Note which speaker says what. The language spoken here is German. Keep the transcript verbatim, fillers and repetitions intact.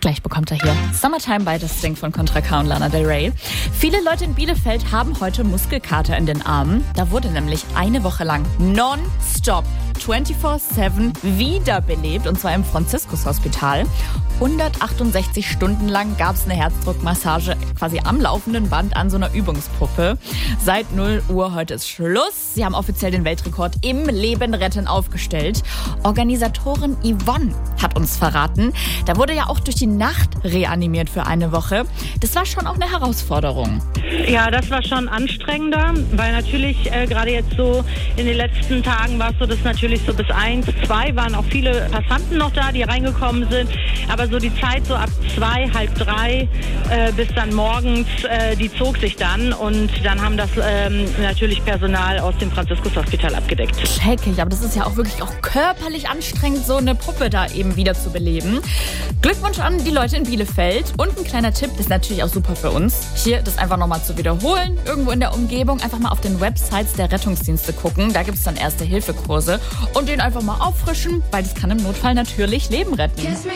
Speaker 1: Gleich bekommt er hier Summertime by the Sting von Contra K und Lana Del Rey. Viele Leute in Bielefeld haben heute Muskelkater in den Armen. Da wurde nämlich eine Woche lang nonstop vierundzwanzig sieben wiederbelebt, und zwar im Franziskus-Hospital. hundertachtundsechzig Stunden lang gab es eine Herzdruckmassage quasi am laufenden Band an so einer Übungspuppe. Seit null Uhr heute ist Schluss. Sie haben offiziell den Weltrekord im Leben retten aufgestellt. Organisatorin Yvonne hat uns verraten, da wurde ja auch durch die Nacht reanimiert für eine Woche. Das war schon auch eine Herausforderung.
Speaker 2: Ja, das war schon anstrengender, weil natürlich äh, gerade jetzt so in den letzten Tagen war es so, dass natürlich so bis eins, zwei waren auch viele Passanten noch da, die reingekommen sind. Aber so die Zeit so ab zwei, halb drei äh, bis dann morgens, äh, die zog sich dann. Und dann haben das ähm, natürlich Personal aus dem Franziskus-Hospital abgedeckt.
Speaker 1: Check ich, aber das ist ja auch wirklich auch körperlich anstrengend, so eine Puppe da eben wieder zu beleben. Glückwunsch an die Leute in Bielefeld. Und ein kleiner Tipp, das ist natürlich auch super für uns, hier das einfach nochmal zu wiederholen, irgendwo in der Umgebung, einfach mal auf den Websites der Rettungsdienste gucken. Da gibt es dann Erste-Hilfe-Kurse und den einfach mal auffrischen, weil das kann im Notfall natürlich Leben retten.